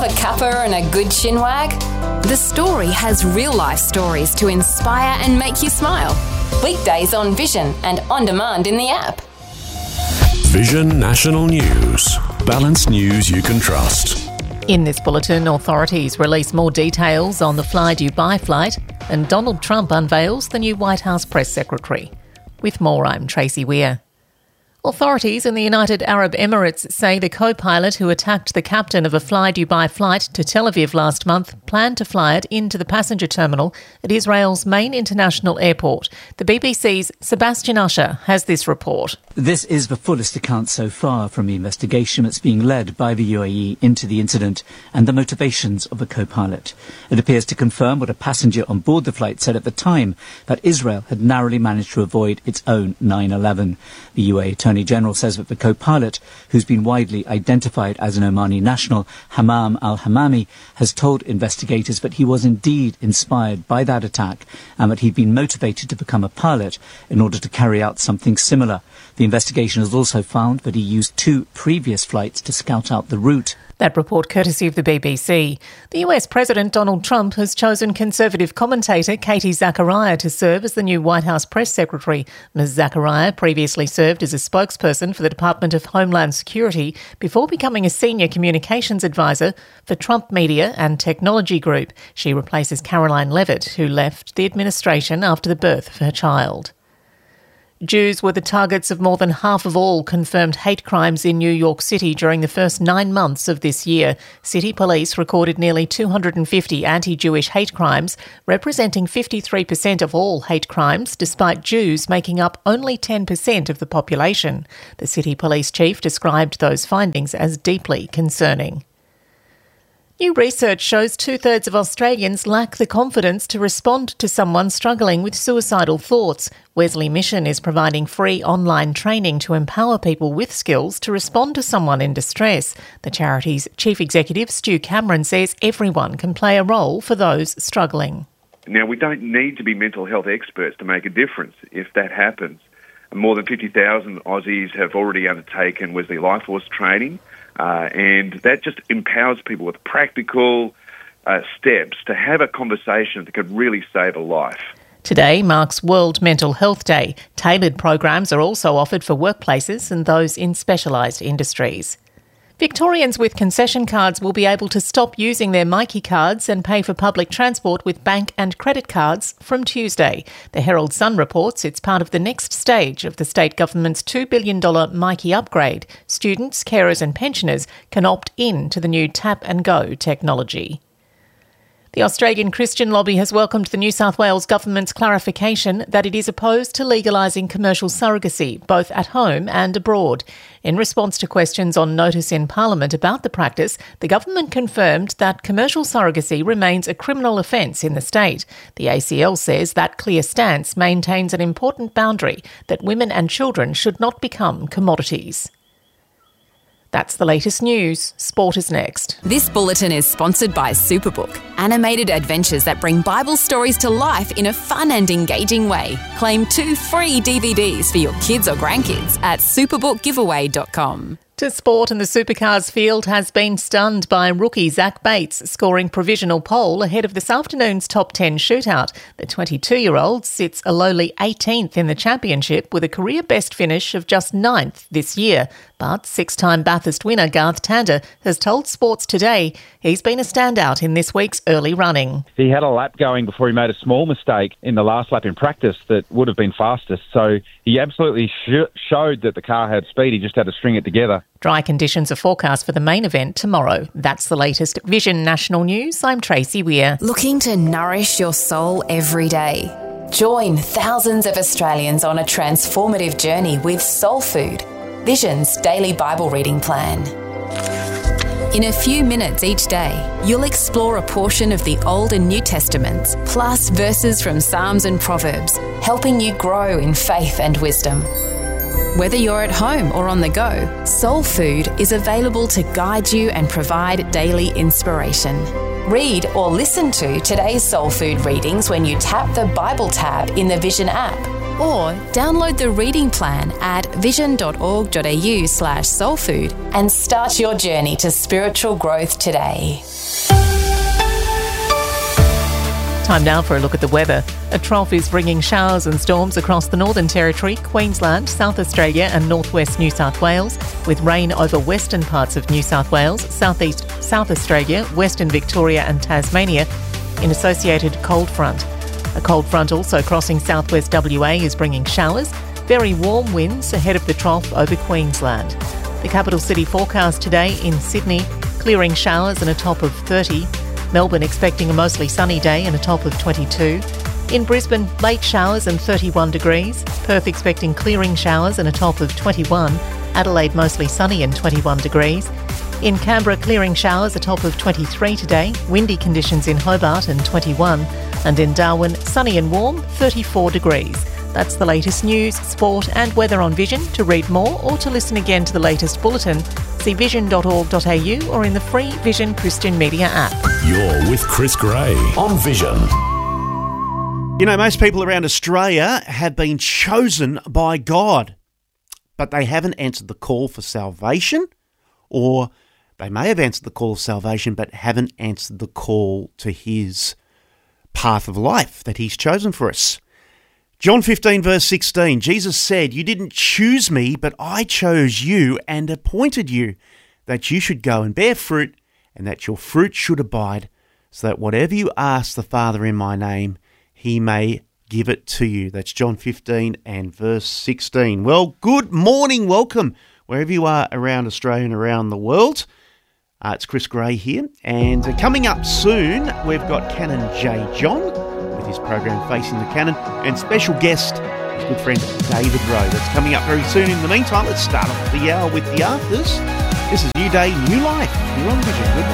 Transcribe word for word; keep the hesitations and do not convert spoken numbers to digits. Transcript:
Love a cuppa and a good chinwag? The Story has real-life stories to inspire and make you smile. Weekdays on Vision and on demand in the app. Vision National News. Balanced news you can trust. In this bulletin, authorities release more details on the Fly Dubai flight, and Donald Trump unveils the new White House press secretary. With more, I'm Tracy Weir. Authorities in the United Arab Emirates say the co-pilot who attacked the captain of a Fly Dubai flight to Tel Aviv last month planned to fly it into the passenger terminal at Israel's main international airport. The B B C's Sebastian Usher has this report. This is the fullest account so far from the investigation that's being led by the U A E into the incident and the motivations of the co-pilot. It appears to confirm what a passenger on board the flight said at the time, that Israel had narrowly managed to avoid its own nine eleven. The U A E Attorney General says that the co-pilot, who's been widely identified as an Omani national, Hammam al-Hammami, has told investigators that he was indeed inspired by that attack and that he'd been motivated to become a pilot in order to carry out something similar. The investigation has also found that he used two previous flights to scout out the route. That report courtesy of the B B C. The U S President Donald Trump has chosen Conservative commentator Katie Zachariah to serve as the new White House press secretary. Miz Zachariah previously served as a spokesperson for the Department of Homeland Security before becoming a senior communications advisor for Trump Media and Technology Group. She replaces Caroline Levitt, who left the administration after the birth of her child. Jews were the targets of more than half of all confirmed hate crimes in New York City during the first nine months of this year. City police recorded nearly two hundred fifty anti-Jewish hate crimes, representing fifty-three percent of all hate crimes, despite Jews making up only ten percent of the population. The city police chief described those findings as deeply concerning. New research shows two-thirds of Australians lack the confidence to respond to someone struggling with suicidal thoughts. Wesley Mission is providing free online training to empower people with skills to respond to someone in distress. The charity's chief executive, Stu Cameron, says everyone can play a role for those struggling. Now, we don't need to be mental health experts to make a difference if that happens. More than fifty thousand Aussies have already undertaken Wesley Life Force training. Uh, and that just empowers people with practical uh, steps to have a conversation that could really save a life. Today marks World Mental Health Day. Tailored programs are also offered for workplaces and those in specialised industries. Victorians with concession cards will be able to stop using their Myki cards and pay for public transport with bank and credit cards from Tuesday. The Herald Sun reports it's part of the next stage of the state government's two billion dollars Myki upgrade. Students, carers and pensioners can opt in to the new tap and go technology. The Australian Christian Lobby has welcomed the New South Wales government's clarification that it is opposed to legalising commercial surrogacy, both at home and abroad. In response to questions on notice in Parliament about the practice, the government confirmed that commercial surrogacy remains a criminal offence in the state. The A C L says that clear stance maintains an important boundary that women and children should not become commodities. That's the latest news. Sport is next. This bulletin is sponsored by Superbook, animated adventures that bring Bible stories to life in a fun and engaging way. Claim two free D V Ds for your kids or grandkids at superbook giveaway dot com. To sport, and the Supercars field has been stunned by rookie Zach Bates scoring provisional pole ahead of this afternoon's top ten shootout. The twenty-two-year-old sits a lowly eighteenth in the championship with a career best finish of just ninth this year. But six-time Bathurst winner Garth Tander has told Sports Today he's been a standout in this week's early running. He had a lap going before he made a small mistake in the last lap in practice that would have been fastest. So he absolutely sh- showed that the car had speed. He just had to string it together. Dry conditions are forecast for the main event tomorrow. That's the latest Vision National News. I'm Tracy Weir. Looking to nourish your soul every day? Join thousands of Australians on a transformative journey with Soul Food, Vision's daily Bible reading plan. In a few minutes each day, you'll explore a portion of the Old and New Testaments, plus verses from Psalms and Proverbs, helping you grow in faith and wisdom. Whether you're at home or on the go, Soul Food is available to guide you and provide daily inspiration. Read or listen to today's Soul Food readings when you tap the Bible tab in the Vision app, or download the reading plan at vision.org.au slash soulfood and start your journey to spiritual growth today. Time now for a look at the weather. A trough is bringing showers and storms across the Northern Territory, Queensland, South Australia and northwest New South Wales, with rain over western parts of New South Wales, southeast South Australia, western Victoria and Tasmania, in associated cold front. A cold front also crossing southwest W A is bringing showers, very warm winds ahead of the trough over Queensland. The capital city forecast today in Sydney, clearing showers and a top of thirty. Melbourne expecting a mostly sunny day and a top of twenty-two. In Brisbane, late showers and thirty-one degrees. Perth expecting clearing showers and a top of twenty-one. Adelaide mostly sunny and twenty-one degrees. In Canberra, clearing showers, a top of twenty-three today. Windy conditions in Hobart and twenty-one. And in Darwin, sunny and warm, thirty-four degrees. That's the latest news, sport and weather on Vision. To read more or to listen again to the latest bulletin, see vision dot org dot a u or in the free Vision Christian Media app. You're with Chris Gray on Vision. You know, most people around Australia have been chosen by God, but they haven't answered the call for salvation, or they may have answered the call of salvation but haven't answered the call to his path of life that he's chosen for us. John fifteen verse sixteen, Jesus said, "You didn't choose me, but I chose you and appointed you, that you should go and bear fruit, and that your fruit should abide, so that whatever you ask the Father in my name, he may give it to you." That's John fifteen and verse sixteen. Well, good morning, welcome, wherever you are around Australia and around the world. Uh, it's Chris Gray here, and uh, coming up soon, we've got Canon J. John with his program Facing the Canon, and special guest, his good friend David Rowe. That's coming up very soon. In the meantime, let's start off the hour with the Afters. This is New Day, New Life. You're on Vision. Good